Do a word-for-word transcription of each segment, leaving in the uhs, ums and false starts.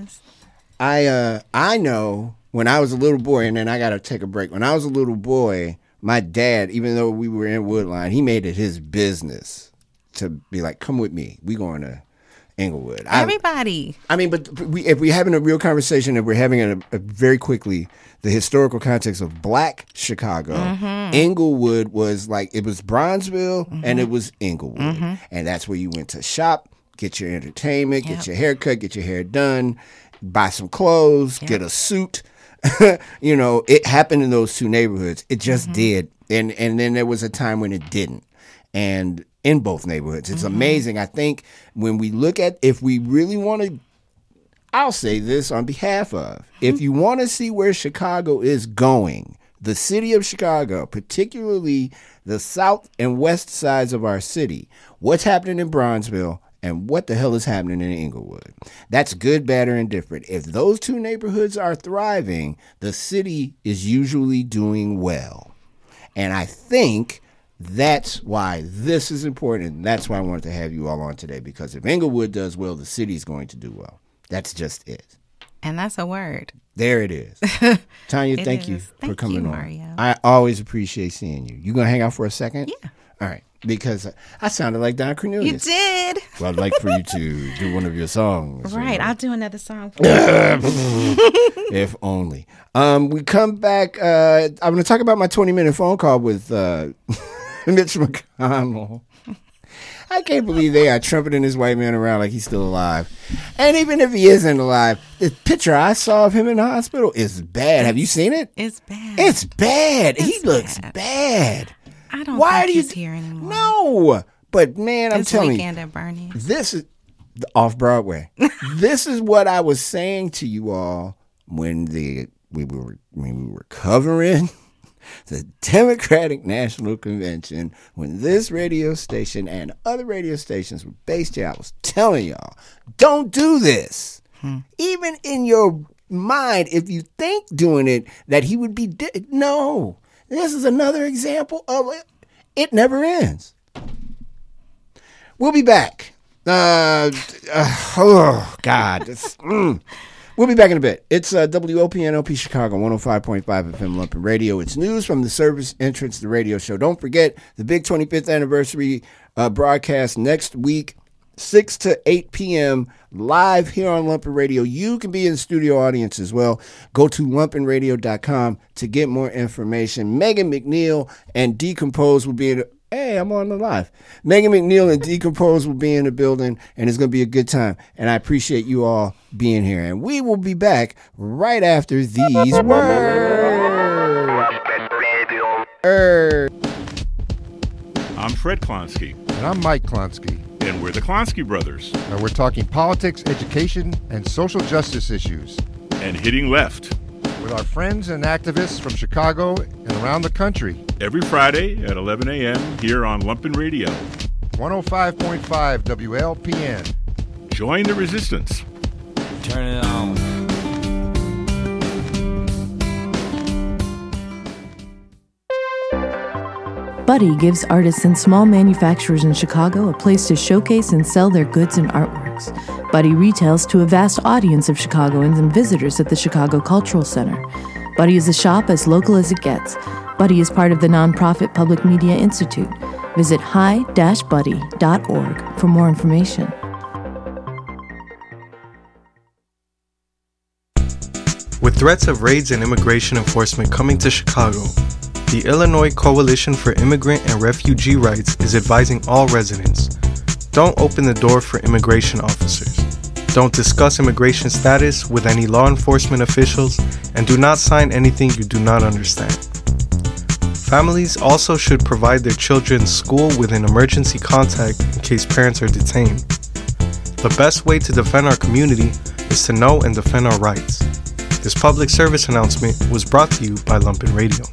Yes. I uh I know when I was a little boy, and then I got to take a break. When I was a little boy, my dad, even though we were in Woodline, he made it his business to be like, come with me. We going to Inglewood. Everybody. I, I mean, but we, if we're having a real conversation, if we're having a, a very quickly, the historical context of Black Chicago, mm-hmm. Inglewood was like, it was Bronzeville mm-hmm. and it was Inglewood. Mm-hmm. And that's where you went to shop, get your entertainment, yep. get your hair cut, get your hair done, buy some clothes, yep. get a suit. You know, it happened in those two neighborhoods. It just mm-hmm. did. And and then there was a time when it didn't. And in both neighborhoods. It's mm-hmm. amazing. I think when we look at, if we really want to, I'll say this on behalf of, mm-hmm. if you want to see where Chicago is going, the city of Chicago, particularly the south and west sides of our city, what's happening in Bronzeville, and what the hell is happening in Inglewood. That's good, bad, or indifferent. If those two neighborhoods are thriving, the city is usually doing well. And I think that's why this is important. And that's why I wanted to have you all on today, because if Inglewood does well, the city's going to do well. That's just it. And that's a word. There it is. Tanya, thank is. you for thank coming you, on. Mario. I always appreciate seeing you. You going to hang out for a second? Yeah. All right. Because I sounded like Don Cornelius. You did. Well, I'd like for you to do one of your songs. Right. I'll do another song for you. If only. Um, we come back. Uh, I'm going to talk about my twenty-minute phone call with uh, Mitch McConnell. I can't believe they are trumpeting this white man around like he's still alive. And even if he isn't alive, the picture I saw of him in the hospital is bad. It's, Have you seen it? It's bad. It's bad. It's he bad. looks bad. I don't Why think do you he's here anymore. No. But, man, I'm this telling you. This weekend at Bernie's. This is off Broadway. This is what I was saying to you all when the we were when we were covering the Democratic National Convention, when this radio station and other radio stations were based here. I was telling y'all, don't do this. Hmm. Even in your mind, if you think doing it, that he would be di- no. This is another example of it. It never ends. We'll be back. Uh, uh, oh, God. Mm. We'll be back in a bit. It's uh, W O P N L P Chicago, one oh five point five F M Lumpin' Radio. It's news from the service entrance to the radio show. Don't forget the big twenty-fifth anniversary uh, broadcast next week, six to eight p.m. live here on Lumpin' Radio. You can be in the studio audience as well. Go to lumpin radio dot com to get more information. Megan McNeil and Decompose will be in. Hey, I'm on the live. Megan McNeil and Decompose will be in the building, and it's going to be a good time. And I appreciate you all being here. And we will be back right after these words. I'm Fred Klonsky. And I'm Mike Klonsky. And we're the Klonsky Brothers. And we're talking politics, education, and social justice issues. And hitting left. With our friends and activists from Chicago and around the country. Every Friday at eleven a.m. here on Lumpin' Radio. one oh five point five W L P N. Join the resistance. Turn it on. Buddy gives artists and small manufacturers in Chicago a place to showcase and sell their goods and artworks. Buddy retails to a vast audience of Chicagoans and visitors at the Chicago Cultural Center. Buddy is a shop as local as it gets. Buddy is part of the nonprofit Public Media Institute. Visit hi dash buddy dot org for more information. With threats of raids and immigration enforcement coming to Chicago, the Illinois Coalition for Immigrant and Refugee Rights is advising all residents: don't open the door for immigration officers. Don't discuss immigration status with any law enforcement officials, and do not sign anything you do not understand. Families also should provide their children's school with an emergency contact in case parents are detained. The best way to defend our community is to know and defend our rights. This public service announcement was brought to you by Lumpin' Radio.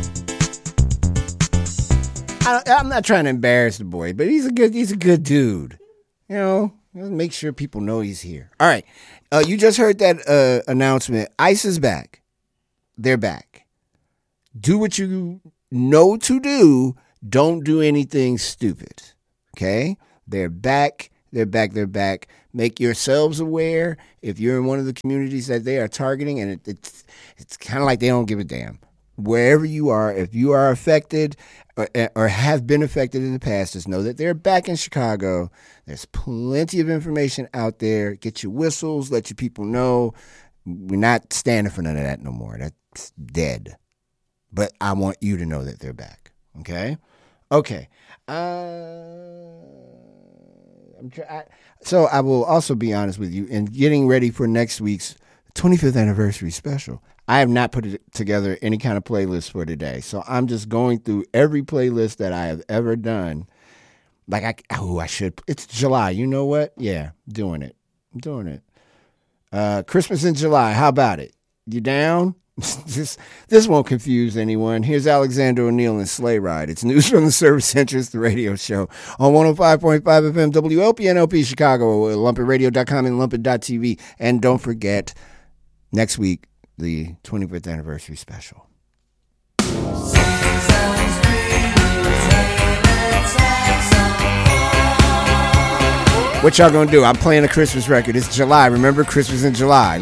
I, I'm not trying to embarrass the boy, but he's a good he's a good dude. You know, make sure people know he's here. All right. Uh, you just heard that uh, announcement. ICE is back. They're back. Do what you know to do. Don't do anything stupid. Okay? They're back. They're back. They're back. Make yourselves aware if you're in one of the communities that they are targeting, and it, it's it's kind of like they don't give a damn. Wherever you are, if you are affected or, or have been affected in the past, just know that they're back in Chicago. There's plenty of information out there. Get your whistles. Let your people know. We're not standing for none of that no more. That's dead. But I want you to know that they're back. Okay? Okay. Uh, I'm try- I, so I will also be honest with you, in getting ready for next week's twenty-fifth anniversary special, I have not put together any kind of playlist for today. So I'm just going through every playlist that I have ever done. Like, I, oh, I should. It's July. You know what? Yeah, doing it. I'm doing it. Uh, Christmas in July. How about it? You down? this, this won't confuse anyone. Here's Alexander O'Neill and Sleigh Ride. It's news from the Service Center. It's the radio show on one oh five point five F M W L P N L P Chicago, lumpet radio dot com and lumpet dot t v. And don't forget, next week, the twenty-fifth anniversary special. What y'all gonna do? I'm playing a Christmas record. It's July. Remember, Christmas in July.